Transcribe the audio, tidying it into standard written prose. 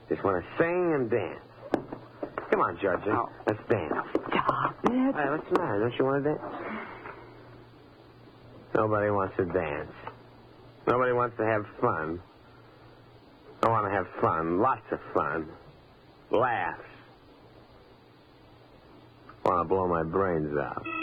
Just want to sing and dance. Come on, Georgie. Oh. Let's dance. Stop it. Hey, what's the matter? Don't you want to dance? Nobody wants to dance. Nobody wants to have fun. I want to have fun. Lots of fun. Laughs. I want to blow my brains out.